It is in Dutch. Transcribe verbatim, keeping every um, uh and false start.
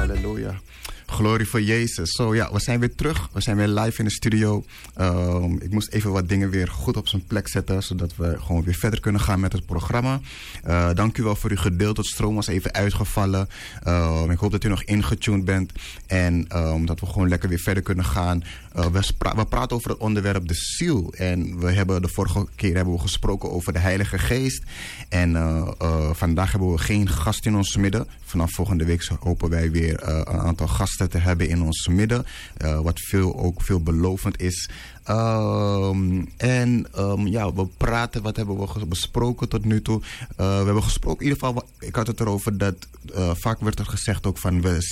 Halleluja. Glorie voor Jezus. Zo ja, we zijn weer terug. We zijn weer live in de studio. Um, ik moest even wat dingen weer goed op zijn plek zetten, zodat we gewoon weer verder kunnen gaan met het programma. Uh, dank u wel voor uw geduld. Het stroom was even uitgevallen. Um, ik hoop dat u nog ingetuned bent. En um, dat we gewoon lekker weer verder kunnen gaan. Uh, we, spra- we praten over het onderwerp de ziel. En we hebben de vorige keer hebben we gesproken over de Heilige Geest. En uh, uh, vandaag hebben we geen gast in ons midden. Vanaf volgende week hopen wij weer uh, een aantal gasten te hebben in ons midden. Uh, wat veel, ook veelbelovend is. Um, en um, ja, we praten, wat hebben we besproken tot nu toe? Uh, we hebben gesproken, in ieder geval, ik had het erover dat uh, vaak werd er gezegd ook van we